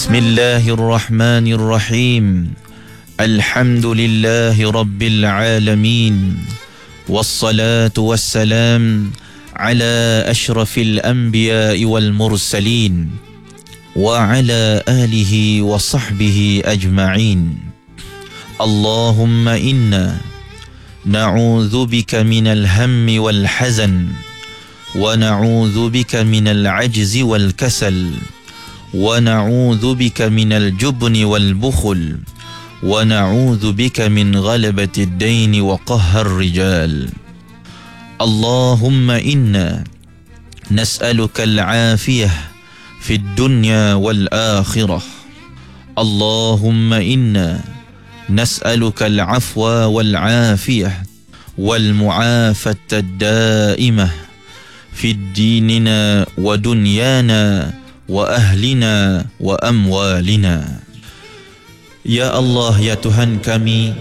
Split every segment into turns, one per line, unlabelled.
Bismillahirrahmanirrahim. Alhamdulillahi rabbil alamin. Wassalatu wassalam ala ashrafil anbiya'i wal mursalin wa ala alihi wa sahbihi ajma'in. Allahumma inna na'udzu bika minal hammi wal hazan wa na'udzu bika minal ajzi wal kasal wa na'udzu bika minal jubni wal bukhul wa na'udzu bika min ghalabati ad-daini wa qahhar rijal. Allahumma inna nas'aluka al-'afiyah fi ad-dunya wal akhirah. Allahumma inna nas'aluka al-'afwa wal 'afiyah wal mu'afata ad-da'imah fi dinina wa dunyana wa ahlina wa amwalina. Ya Allah, ya Tuhan kami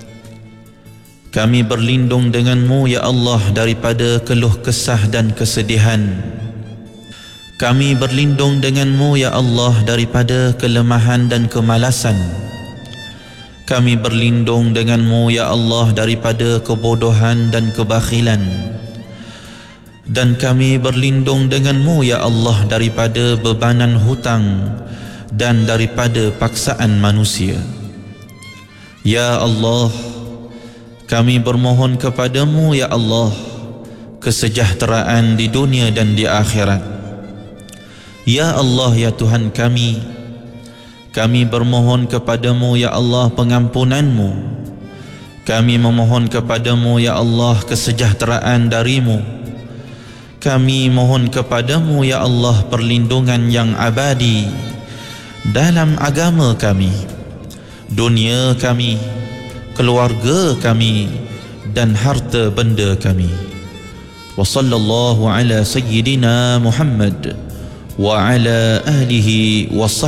berlindung denganmu ya Allah daripada keluh kesah dan kesedihan. Kami berlindung denganmu ya Allah daripada kelemahan dan kemalasan. Kami berlindung denganmu ya Allah daripada kebodohan dan kebakhilan. Dan kami berlindung denganmu ya Allah daripada bebanan hutang dan daripada paksaan manusia. Ya Allah, kami bermohon kepadamu ya Allah kesejahteraan di dunia dan di akhirat. Ya Allah, ya Tuhan kami bermohon kepadamu ya Allah pengampunanmu. Kami memohon kepadamu ya Allah kesejahteraan darimu. Kami mohon kepadamu ya Allah perlindungan yang abadi dalam agama kami, dunia kami, keluarga kami dan harta benda kami. Wa sallallahu ala sayyidina Muhammad wa ala alihi wa